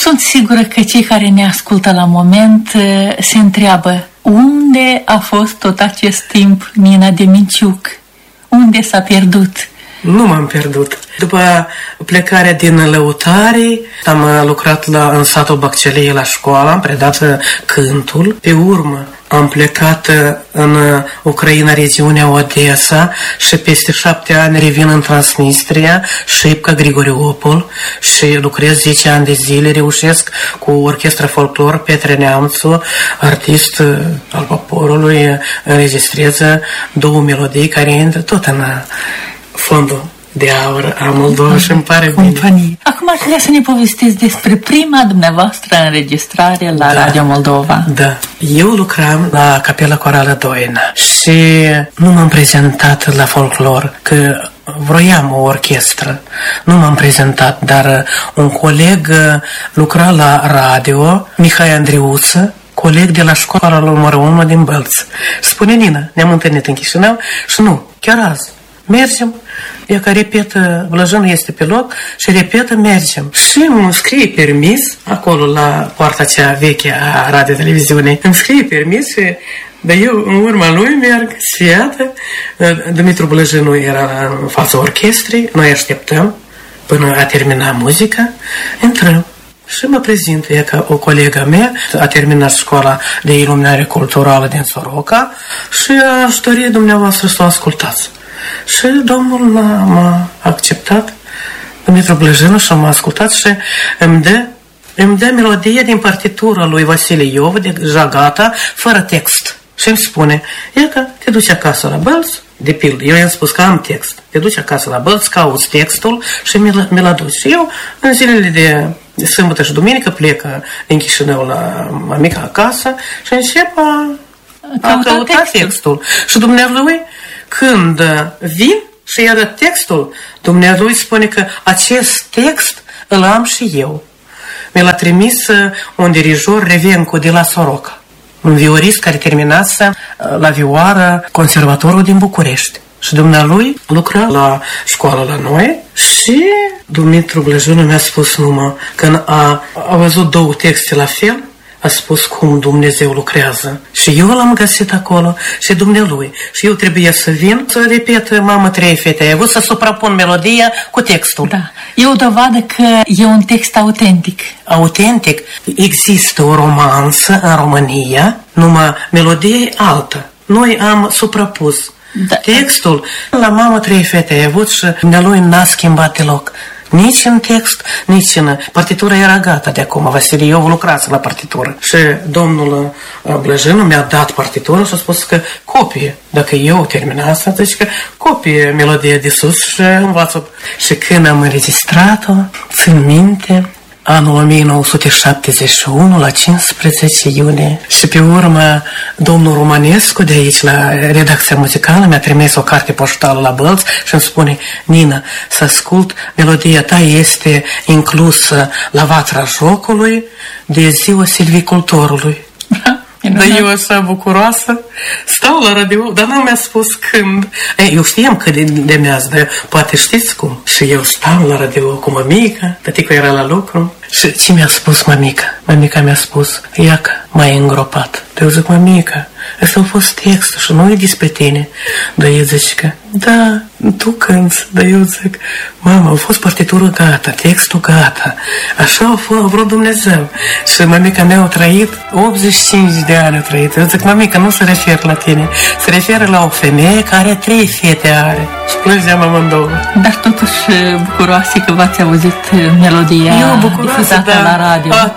Sunt sigură că cei care ne ascultă la moment se întreabă: unde a fost tot acest timp Nina Demiciuc? Unde s-a pierdut? Nu m-am pierdut. După plecarea din Lăutari, am lucrat în satul Baccelie la școală, am predat cântul. Pe urmă am plecat în Ucraina, regiunea Odessa, și peste 7 ani revin în Transnistria, Șipca, Grigoriopol, și lucrez 10 ani de zile, reușesc cu orchestra folclor Petre Neamțu, artist al poporului, înregistrează 2 melodii care intră tot în fondul de aur a Moldova și îmi pare bine. Acum aș vrea să ne povestiți despre prima dumneavoastră înregistrare la Radio Moldova. Da. Eu lucram la Capela Corală Doina și nu m-am prezentat la folclor, că vroiam o orchestră. Nu m-am prezentat, dar un coleg lucra la radio, Mihai Andriuță, coleg de la școala numărul 1 din Bălț. Spune: Nina, ne-am întâlnit în Chișinău și nu, chiar azi mergem. Ea că repetă, Blăjânul este pe loc și repetă, mergem. Și îmi scrie permis, acolo la poarta cea veche a radio-televiziunii, îmi scrie permis și dar eu în urma lui merg, și iată, Dumitru Blăjânul era în fața orchestrei, noi așteptăm până a termina muzica, intrăm. Și mă prezint, e că o colegă mea a terminat școala de iluminare culturală din Soroca și aș dori dumneavoastră să o ascultați. Și domnul m-a acceptat, Dumitru Blăjânul, și m-a ascultat și îmi dă melodie din partitura lui Vasile Iov, deja gata, fără text. Și îmi spune: e că te duci acasă la Bălț, de pildă, eu i-am spus că am text, te duci acasă la Bălț, cauți textul și mi-l aduci. Și eu, în zilele de sâmbătă și duminică, plec din Chișinău la mamica acasă și încep a căuta textul. Și dumnealui, când vin și i-a dat textul, dumnealui spune că acest text îl am și eu. Mi l-a trimis un dirijor Revencu de la Soroca, un viorist care terminase la vioară conservatorul din București. Și dumnealui lucra la școală la noi și Dumitru Blăjânul mi-a spus numai când a văzut 2 texte la fel, a spus cum Dumnezeu lucrează. Și eu l-am găsit acolo și dumnealui. Și eu trebuie să vin să repet Mamă, 3 fete ai avut, să suprapun melodia cu textul. Da. E o dovadă că e un text autentic. Autentic. Există o romanță în România, numai melodie e altă. Noi am suprapus textul la Mamă, 3 fete ai avut și dumnealui n-a schimbat deloc. Nici în text, nici în... Partitura era gata de acum, Vasile Iov lucrați la partitură. Și domnul Blăjânul mi-a dat partitură și a spus că copie. Dacă eu terminasem, zice că copie melodia de sus și învață. Și când am înregistrat-o, țin minte, anul 1971, la 15 iunie. Și pe urmă, domnul Romanescu de aici, la redacția muzicală, mi-a trimis o carte poștală la Bălț și îmi spune: Nina, să ascult, melodia ta este inclusă la Vatra Jocului de ziua silvicultorului. Dar eu așa bucuroasă stau la radio, dar nu mi-a spus când. Eu știam că de mează, dar poate știți cum. Și eu stau la radio cu mămica, tăticu era la lucru. Și ce mi-a spus mămica? Mămica mi-a spus: iacă, m-ai îngropat. Eu zic: mămica, ăsta a fost textul și nu e despre tine. Dar el zice că da, tu cânți. Dar eu zic: mama, a fost partitură gata, textul gata. Așa a vrut Dumnezeu. Și mămica mea a trăit 85 de ani a trăit. Eu zic: mămica, nu se referă la tine, se referă la o femeie care 3 fete are. Și plângeam amândouă. Dar totuși bucuroase că v-ați auzit melodia difuzată la radio.